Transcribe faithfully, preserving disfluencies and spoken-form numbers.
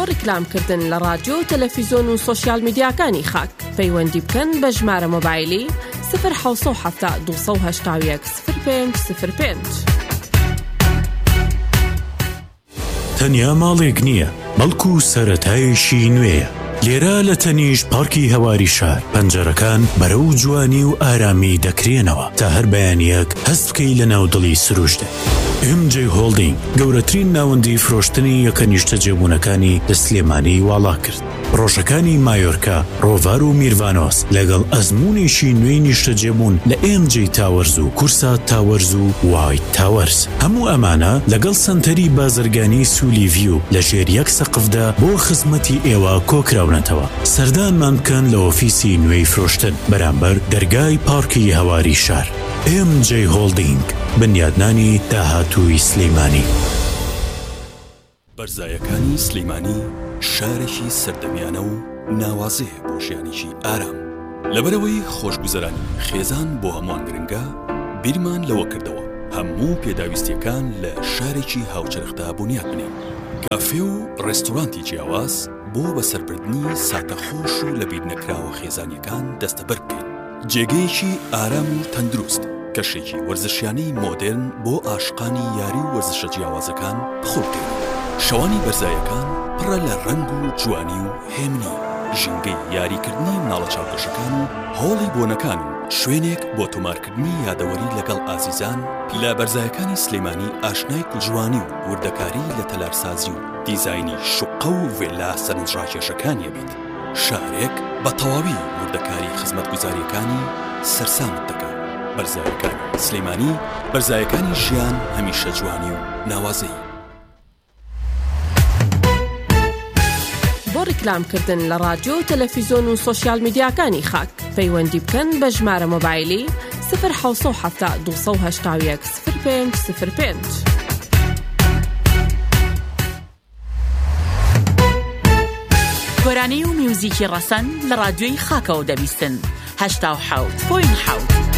بۆ ڕیکلامکردن لە رادیۆ تەلەڤیزۆن و سۆشیال میدیاکانی خاک پەیوەندی بکەن بە ژمارە مۆبایلی صفر حەوت سەد و هەفتە دوو سەد و هەشتا و یەک صفر پێنج صفر پێنج. تەنیا ماڵێک نییە، بەڵکو سەرەتایشی نوێیە. لێرە لە تەنیشت پارکی هەواری شار پەنجەرەکان بەرەو جوانی و ئارامی دەکرێنەوە تا هەر بەیانیەک هەست بکەی لە ناودڵی سروشتێ. ئێم جێ هۆڵدینگ گەورەترین ناوەندی فرۆشتنی یەکە نیشتە جێبوونەکانی لە سلێمانی واڵا کرد. ڕۆژەکانی مایۆرکا، ڕۆڤار و میروانۆس لەگەڵ ئەزمونێکی نوێی نیشتە جێبوون لە ئێم جێ تاوەرز و کورسا تاوەرز و وایت تاوەرز. هەموو ئەمانە لەگەڵ سنتەری بازرگانی سولیڤیو لە ژێر یەک سەقفدا بۆ خزمەتی ئێوە کۆکراونەتەوە. سەردانمان بکەن لە ئۆفیسی نوێی فرۆشتن بەرامبەر دەرگای پارکی هەواری شار. ئێم جێ هۆڵدینگ، بنیادنانی داهاتووی سلەیمانی. بەرزایەکانی سلەیمانی شارێکی سەردەمیانە و ناوازەیە بۆ ژیانێکی ئارام. لەبەرەوەی خۆشگوزەرانی خێزان بۆ هەمووان گرنگە، بیرمان لەوە کردەوە هەموو پێداویستیەکان لە شارێکی هاوچەرخدا بنیاد بنێن. کافێ و ڕێستۆرانتی جیاواز بۆ بەسەربردنی ساتەخۆش و لە بیر نەکراوە خێزانیەکان دەستەبەر بکەین. جێگەیەکی ئارام و تەندروست، کەشێکی وەرزشیانەی مۆدێرن بۆ عاشقانی یاری و وەرزشە جیاوازەکان بخۆ بکەین. شەوانی بەرزایەکان پڕە لە ڕەنگ و جوانی و هێمنی، ژینگەی یاریکردنی مناڵە چاوکەشەکان و هۆڵی بۆنەکان و شوێنێک بۆ تۆمارکردنی یادەوەری لەگەڵ ئازیزان. لە بەرزایەکانی سلەیمانی ئاشنای کوڵجوانی و وردەکاری لە تەلارسازی و دیزاینی شوقە و ڤێلا سەرنجڕاکێشەکانیە بیت. شارێک بە تەواوی وردەکاری خزمەتگوزاریەکانی سەرسامت دەکات. بەرزایەکانی سلەیمانی، بەرزایەکانی ژیان هەمیشە جوانی و ناوازەی. بۆ ڕیکلامکردن لە رادیۆ تەلەڤیزۆن و سۆشیال میدیاکانی خاک پەیوەندی بکەن بە ژمارە مۆبایلی صفر حەوت سەد و هەفتە دوو سەد و هەشتا و یەک صفر پێنج صفر پێنج. گۆرانەی و میوزیکی ڕەسەن لە رادیۆی خاکەوە دەبیستن. هەشتا و حەوت پۆینت حەوت.